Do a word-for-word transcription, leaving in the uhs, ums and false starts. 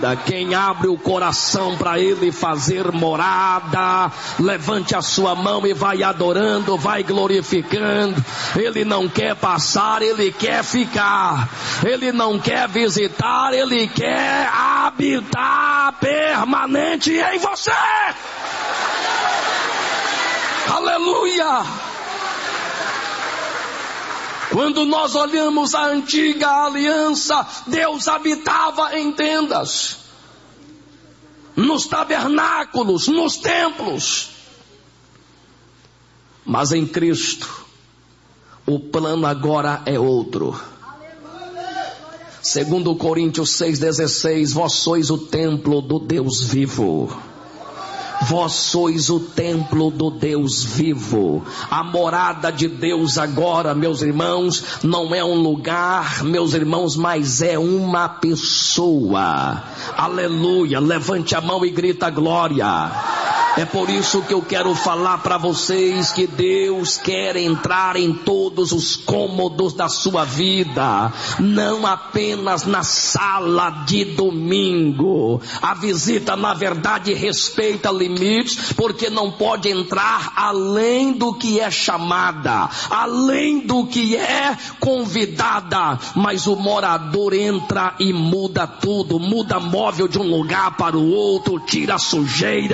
Quem abre o coração para Ele fazer morada, levante a sua mão e vai adorando, vai glorificando. Ele não quer passar, Ele quer ficar. Ele não quer visitar, Ele quer habitar permanente em você. Aleluia! Quando nós olhamos a antiga aliança, Deus habitava em tendas, nos tabernáculos, nos templos. Mas em Cristo, o plano agora é outro. Segundo Coríntios seis, dezesseis, vós sois o templo do Deus vivo. Vós sois o templo do Deus vivo. A morada de Deus agora, meus irmãos, não é um lugar, meus irmãos, mas é uma pessoa. Aleluia, levante a mão e grita glória. É por isso que eu quero falar para vocês que Deus quer entrar em todos os cômodos da sua vida, não apenas na sala de domingo. A visita, na verdade, respeita limites, porque não pode entrar além do que é chamada, além do que é convidada. Mas o morador entra e muda tudo, muda móvel de um lugar para o outro, tira a sujeira,